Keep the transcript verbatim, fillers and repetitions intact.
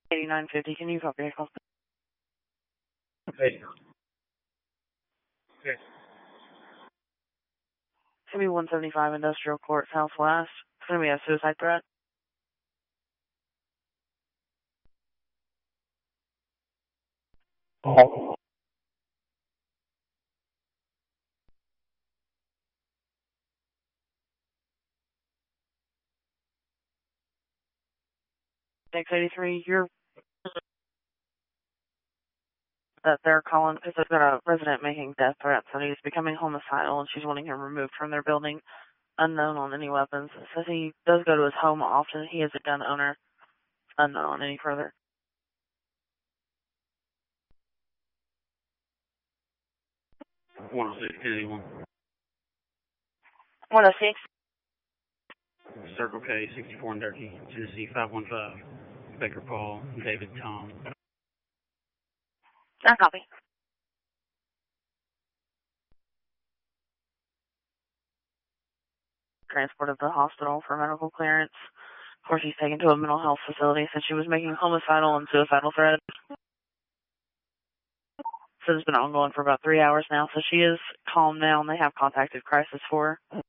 eighty-nine fifty, can you copy a call? Hey. Okay. It's going to be one seventy-five Industrial Court, Southwest. It's going to be a suicide threat. Oh. six eighty-three, you're that they're calling because they've got a resident making death threats and he's becoming homicidal and she's wanting him removed from their building, unknown on any weapons. It says he does go to his home often. He is a gun owner, unknown any further. one oh six, anyone. one oh six. Circle K, sixty-four and thirty, Tennessee, five one five. Baker Paul, David Tom. I copy. Transported to the hospital for medical clearance. Of course, he's taken to a mental health facility since she was making homicidal and suicidal threats. So it's been ongoing for about three hours now, so she is calm now, and they have contacted Crisis for her.